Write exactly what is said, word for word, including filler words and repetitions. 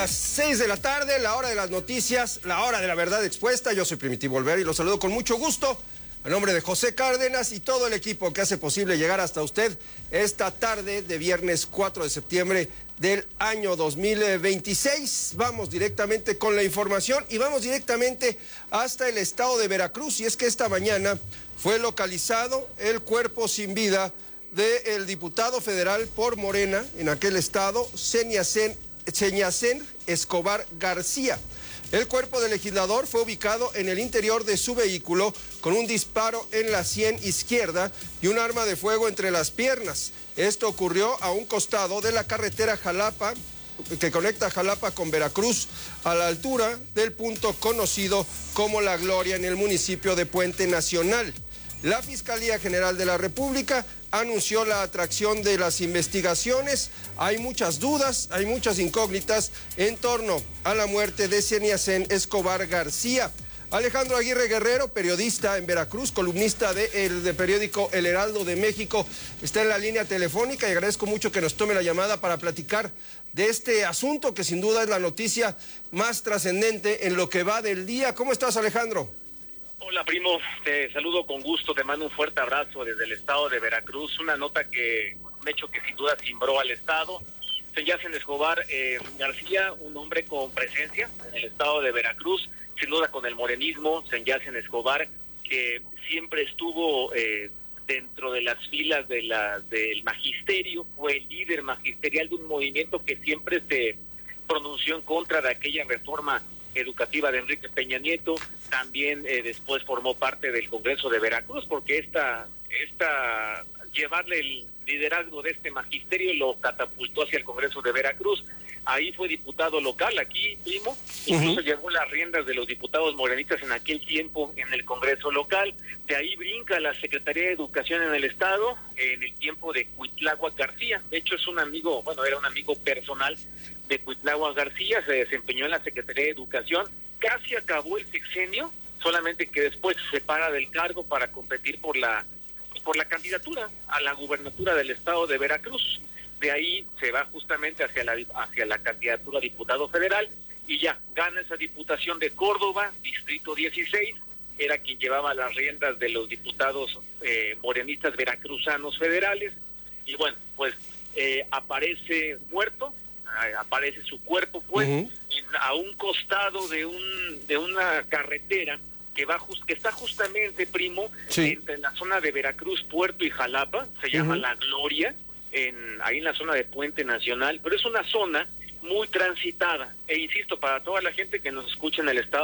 las seis de la tarde, la hora de las noticias, la hora de la verdad expuesta. Yo soy Primitivo Olvera y los saludo con mucho gusto a nombre de José Cárdenas y todo el equipo que hace posible llegar hasta usted esta tarde de viernes cuatro de septiembre del año dos mil veintiséis. Vamos directamente con la información y vamos directamente hasta el estado de Veracruz. Y es que esta mañana fue localizado el cuerpo sin vida del diputado federal por Morena en aquel estado, Señacén Escobar García. El cuerpo del legislador fue ubicado en el interior de su vehículo con un disparo en la sien izquierda y un arma de fuego entre las piernas. Esto ocurrió a un costado de la carretera Jalapa, que conecta Jalapa con Veracruz, a la altura del punto conocido como La Gloria en el municipio de Puente Nacional. La Fiscalía General de la República anunció la atracción de las investigaciones. Hay muchas dudas, hay muchas incógnitas en torno a la muerte de Señacén Escobar García. Alejandro Aguirre Guerrero, periodista en Veracruz, columnista del de periódico El Heraldo de México, está en la línea telefónica y agradezco mucho que nos tome la llamada para platicar de este asunto que sin duda es la noticia más trascendente en lo que va del día. ¿Cómo estás, Alejandro? Hola, primo, te saludo con gusto, te mando un fuerte abrazo desde el estado de Veracruz, una nota que, un hecho que sin duda cimbró al estado. Señacén Escobar eh, García, un hombre con presencia en el estado de Veracruz, sin duda con el morenismo. Señacén Escobar, que siempre estuvo eh, dentro de las filas de la, del magisterio, fue el líder magisterial de un movimiento que siempre se pronunció en contra de aquella reforma educativa de Enrique Peña Nieto. También eh, después formó parte del Congreso de Veracruz, porque esta, esta llevarle el liderazgo de este magisterio lo catapultó hacia el Congreso de Veracruz. Ahí fue diputado local, aquí, primo, incluso uh-huh. llevó las riendas de los diputados morenistas en aquel tiempo en el Congreso local. De ahí brinca la Secretaría de Educación en el estado, en el tiempo de Cuitláhuac García. De hecho, es un amigo, bueno, era un amigo personal de Cuitláhuac García, se desempeñó en la Secretaría de Educación, casi acabó el sexenio, solamente que después se separa del cargo para competir por la por la candidatura a la gubernatura del estado de Veracruz. De ahí se va justamente hacia la hacia la candidatura a diputado federal y ya gana esa diputación de Córdoba, distrito dieciséis, era quien llevaba las riendas de los diputados eh, morenistas veracruzanos federales, y bueno, pues eh, aparece muerto, aparece su cuerpo pues uh-huh. en, a un costado de un de una carretera que va just, que está justamente, primo, sí. entre la zona de Veracruz, Puerto y Jalapa, se llama uh-huh. La Gloria, en ahí en la zona de Puente Nacional, pero es una zona muy transitada, e insisto, para toda la gente que nos escucha en el estado